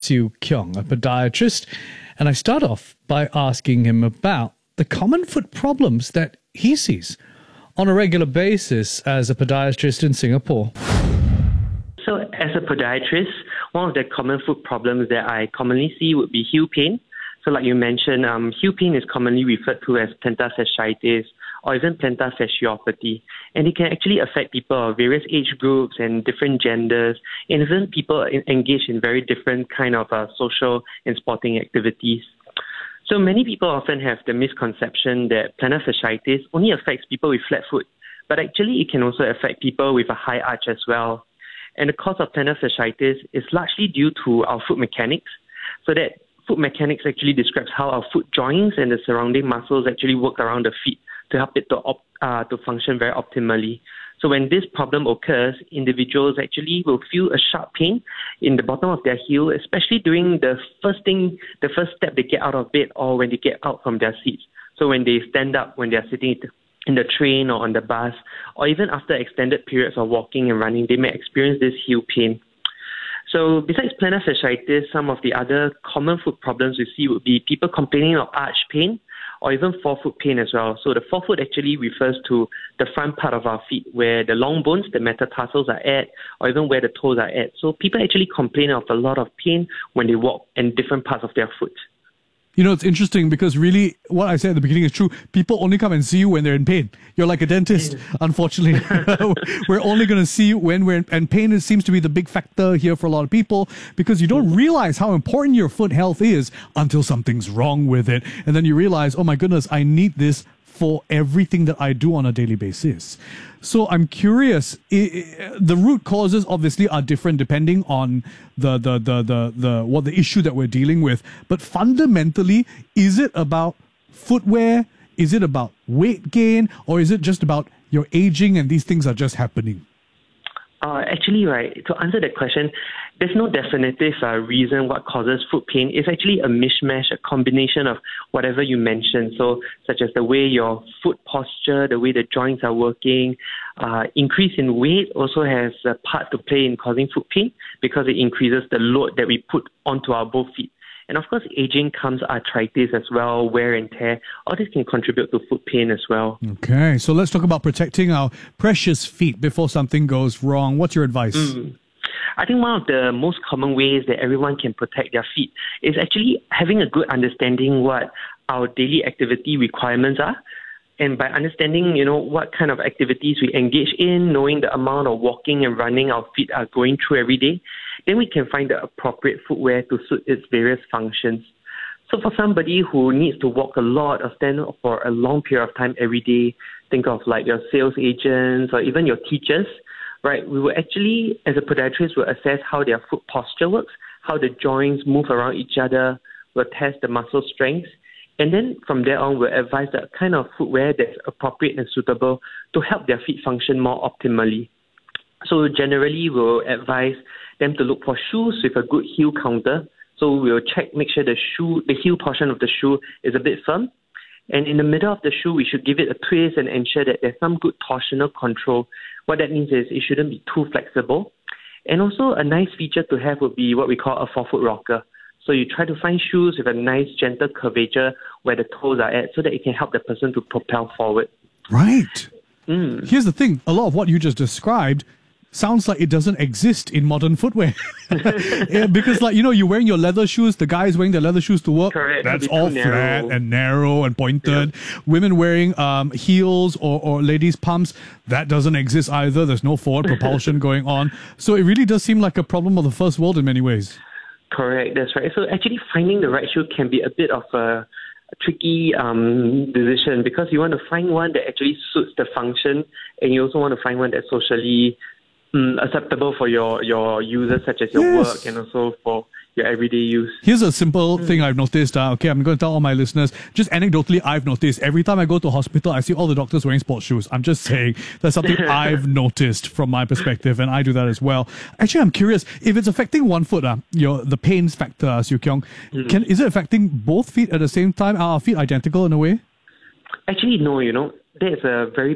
Siew Kiong, a podiatrist, and I start off by asking him about the common foot problems that he sees on a regular basis as a podiatrist in Singapore. So as a podiatrist, one of the common foot problems that I commonly see would be heel pain. So like you mentioned, heel pain is commonly referred to as plantar fasciitis or even plantar fasciopathy. And it can actually affect people of various age groups and different genders, and even people engaged in very different kind of social and sporting activities. So many people often have the misconception that plantar fasciitis only affects people with flat foot, but actually it can also affect people with a high arch as well. And the cause of plantar fasciitis is largely due to our foot mechanics. So that foot mechanics actually describes how our foot joints and the surrounding muscles actually work around the feet to help it to function very optimally. So when this problem occurs, individuals actually will feel a sharp pain in the bottom of their heel, especially during the first step they get out of bed or when they get out from their seats. So when they stand up, when they're sitting in the train or on the bus, or even after extended periods of walking and running, they may experience this heel pain. So besides plantar fasciitis, some of the other common foot problems we see would be people complaining of arch pain or even forefoot pain as well. So the forefoot actually refers to the front part of our feet where the long bones, the metatarsals are at, or even where the toes are at. So people actually complain of a lot of pain when they walk in different parts of their foot. You know, it's interesting because really what I said at the beginning is true. People only come and see you when they're in pain. You're like a dentist, unfortunately. We're only going to see you when we're in, and pain seems to be the big factor here for a lot of people because you don't realize how important your foot health is until something's wrong with it. And then you realize, oh my goodness, I need this for everything that I do on a daily basis. So I'm curious, the root causes obviously are different depending on the issue that we're dealing with. But fundamentally, is it about footwear? Is it about weight gain? Or is it just about your aging and these things are just happening? Actually, right, to answer that question, there's no definitive reason what causes foot pain. It's actually a mishmash, a combination of whatever you mentioned. So, such as the way your foot posture, the way the joints are working, increase in weight also has a part to play in causing foot pain because it increases the load that we put onto our both feet. And of course, aging comes arthritis as well, wear and tear. All this can contribute to foot pain as well. Okay, so let's talk about protecting our precious feet before something goes wrong. What's your advice? I think one of the most common ways that everyone can protect their feet is actually having a good understanding what our daily activity requirements are. And by understanding, what kind of activities we engage in, knowing the amount of walking and running our feet are going through every day, then we can find the appropriate footwear to suit its various functions. So for somebody who needs to walk a lot or stand for a long period of time every day, think of like your sales agents or even your teachers, right? We will actually, as a podiatrist, will assess how their foot posture works, how the joints move around each other, we'll test the muscle strength. And then from there on, we'll advise the kind of footwear that's appropriate and suitable to help their feet function more optimally. So generally, we'll advise them to look for shoes with a good heel counter. So we'll make sure the heel portion of the shoe is a bit firm. And in the middle of the shoe, we should give it a twist and ensure that there's some good torsional control. What that means is it shouldn't be too flexible. And also a nice feature to have would be what we call a forefoot rocker. So you try to find shoes with a nice gentle curvature where the toes are at so that it can help the person to propel forward. Right. Here's the thing. A lot of what you just described sounds like it doesn't exist in modern footwear. Yeah, because you're wearing your leather shoes, the guys wearing their leather shoes to work. Correct. That's all flat and narrow and pointed. Yep. Women wearing heels or ladies' pumps, that doesn't exist either. There's no forward propulsion going on. So it really does seem like a problem of the first world in many ways. Correct, that's right. So actually finding the right shoe can be a bit of a tricky decision because you want to find one that actually suits the function and you also want to find one that's socially acceptable for your users such as your work and also for your everyday use. Here's a simple thing I've noticed. Okay, I'm going to tell all my listeners. Just anecdotally, I've noticed every time I go to a hospital, I see all the doctors wearing sports shoes. I'm just saying that's something I've noticed from my perspective, and I do that as well. Actually, I'm curious if it's affecting one foot. The pains factor, Siew Kiong. Is it affecting both feet at the same time? Are our feet identical in a way? Actually, no. There's a very